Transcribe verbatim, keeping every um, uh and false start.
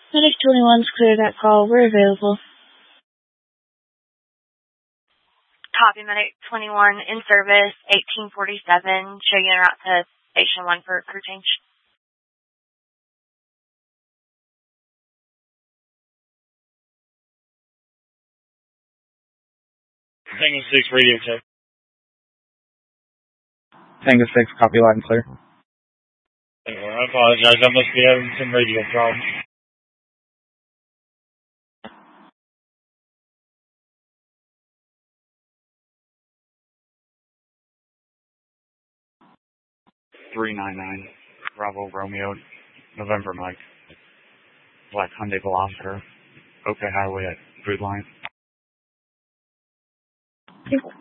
Medic twenty-one's cleared that call. We're available. Copy, Medic twenty-one in service, eighteen forty-seven. Show you en route to Station one for crew change. Tango six, radio check. Tango six, copy loud and clear. I apologize, I must be having some radio problems. three nine nine, Bravo Romeo, November Mike, Black Hyundai Veloster, OK Highway at Food Line.